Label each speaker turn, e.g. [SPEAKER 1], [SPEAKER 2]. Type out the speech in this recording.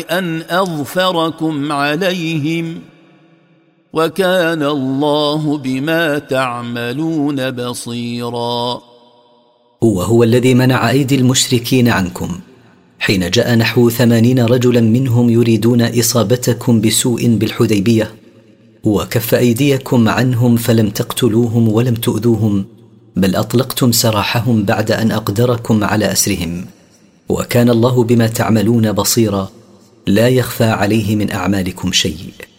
[SPEAKER 1] أن أظفركم عليهم وكان الله بما تعملون بصيرا.
[SPEAKER 2] وهو الذي منع أيدي المشركين عنكم حين جاء نحو 80 رجلا منهم يريدون إصابتكم بسوء بالحديبية، وكف أيديكم عنهم فلم تقتلوهم ولم تؤذوهم، بل أطلقتم سراحهم بعد أن أقدركم على أسرهم، وكان الله بما تعملون بصيرا، لا يخفى عليه من أعمالكم شيء.